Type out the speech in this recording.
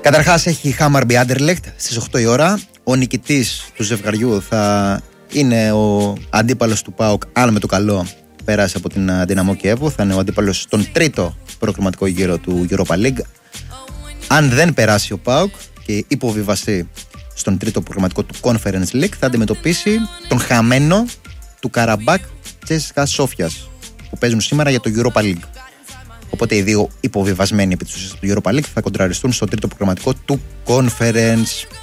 Καταρχάς έχει Hammarby Anderlecht στις 8 η ώρα. Ο νικητής του ζευγαριού θα είναι ο αντίπαλος του ΠΑΟΚ, αν με το καλό πέρασε από την Δυναμό Κιέβου. Θα είναι ο αντίπαλος στον τρίτο προκριματικό γύρο του Europa League. Αν δεν περάσει ο ΠΑΟΚ και υποβιβαστεί στον τρίτο προκριματικό του Conference League, θα αντιμετωπίσει τον χαμένο του Καραμπάκ Τσέσκα Σόφιας, που παίζουν σήμερα για το Europa League. Οπότε οι δύο υποβιβασμένοι επί της ουσίας του Europa League θα κοντραριστούν στο τρίτο προγραμματικό του Conference.